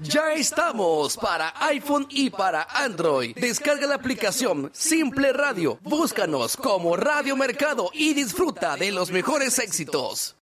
Ya estamos para iPhone y para Android. Descarga la aplicación Simple Radio. Búscanos como Radio Mercado y disfruta de los mejores éxitos.